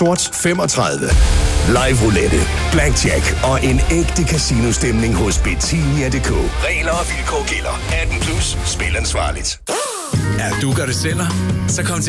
sort 35. Live roulette, blackjack og en ægte casino-stemning hos Betania.dk. Regler og vilkår gælder. 18+, spil ansvarligt. Er du gør det selv, så kom til